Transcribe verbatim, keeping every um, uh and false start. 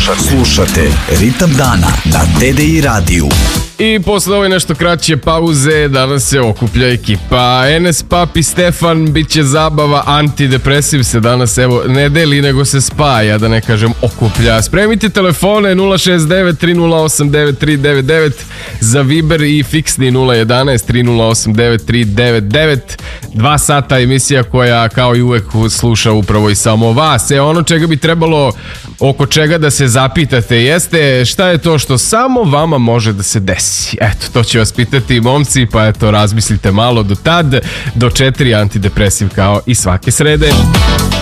Slušate, slušate Ritam dana na D D I radiju. I posle ove nešto kraće pauze danas se okuplja ekipa Enes, Papi, Stefan, bit će zabava, antidepresiv se danas evo ne deli nego se spaja, da ne kažem okuplja. Spremite telefone nula šest devet tri nula osam devet tri devet devet za Viber i fiksni nula jedanaest tri nula osam devet tri devet devet. Dva sata emisija koja kao i uvek sluša upravo i samo vas. E ono čega bi trebalo, oko čega da se zapitate jeste šta je to što samo vama može da se desi. Eto, to će vas pitati momci, pa eto, razmislite malo do tad. Do četiri antidepresiv kao i svake srede.